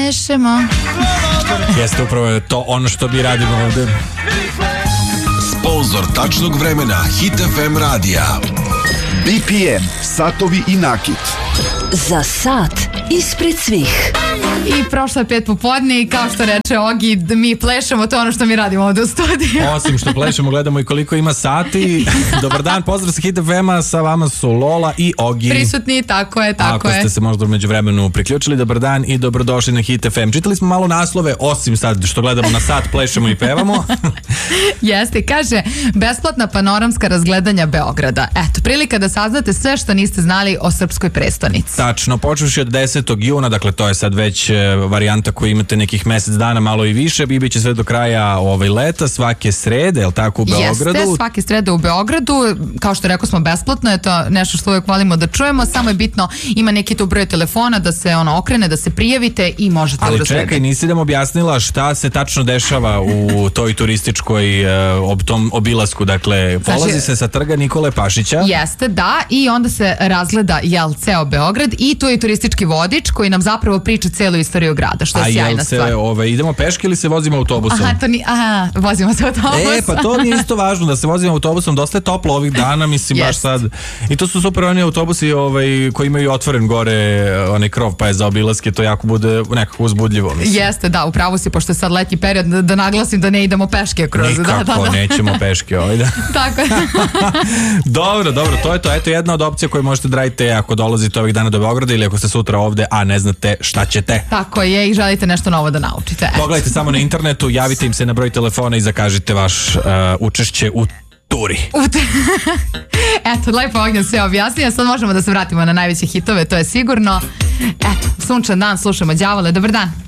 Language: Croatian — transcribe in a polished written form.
plešemo. Jeste upravo to ono što mi radimo ovde. Sponzor tačnog vremena Hit FM radija. BPM, satovi i nakit. Za sat ispred svih. I prošlo je 5 popodne i kao što reče Ogi, mi plešemo, to je ono što mi radimo ovde u studiju. Osim što plešemo, gledamo i koliko ima sati. Dobar dan, pozdrav sa Hit FM-a, sa vama su Lola i Ogi. Prisutni, tako je. Ako ste se možda umeđu vremenu priključili, dobar dan i dobrodošli na Hit FM. Čitali smo malo naslove, osim sad što gledamo na sat, plešemo i pevamo. Jeste, kaže, besplatna panoramska razgledanja Beograda. Eto, prilika da saznate sve što niste znali o srpskoj prestonici. Tačno, počevši od 10. juna, dakle to je sad već varijanta koju imate nekih mesec dana, malo i više, i bit će sve do kraja leta, svake srede, je li tako, u Beogradu? Jeste, svake srede u Beogradu, kao što rekao smo, besplatno je to nešto što uvijek volimo da čujemo, samo je bitno, ima neki tu broj telefona da se okrene, da se prijavite i možete ali urozrediti. čekaj, nisi nam objasnila šta se tačno dešava u toj turističkoj tom obilasku, dakle, polazi se sa trga Nikole Pašića. Jeste, da, i onda se razgleda, ceo Beograd i tu je turistički vodič koji nam zapravo priča celu istoriju grada, što je sjajna stvar. Idemo peške ili se vozimo autobusom? Vozimo se autobusom. Pa to nije isto važno da se vozimo autobusom, dosta je toplo ovih dana, mislim, baš sad. I to su super oni autobusi koji imaju otvoren gore onaj krov, pa je za obilaske to jako bude nekako uzbudljivo, mislim. Jeste, da, upravo si, pošto je sad letnji period, da naglasim da ne idemo peške kroz. Nikako, nećemo peške da. Tako je. Dobro, to je to. Eto jedna od opcija koju možete da radite ako dolazite ovih dana do Beograda ili ako ste sutra ovde, a ne znate šta ćete. Tako je, i želite nešto novo da naučite. Pogledajte samo na internetu, javite im se na broj telefona i zakažite vaš učešće u turi. Eto, lepo Ognjen sve objasnio, sad možemo da se vratimo na najveće hitove, to je sigurno. Eto, sunčan dan, slušamo Đavole, dobar dan.